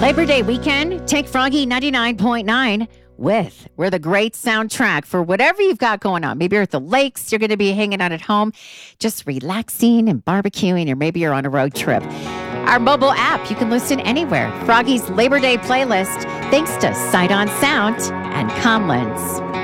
Labor Day weekend, take Froggy 99.9 with. We're the great soundtrack for whatever you've got going on. Maybe you're at the lakes, you're going to be hanging out at home, just relaxing and barbecuing, or maybe you're on a road trip. Our mobile app, you can listen anywhere. Froggy's Labor Day playlist, thanks to Sight On Sound and Comlins.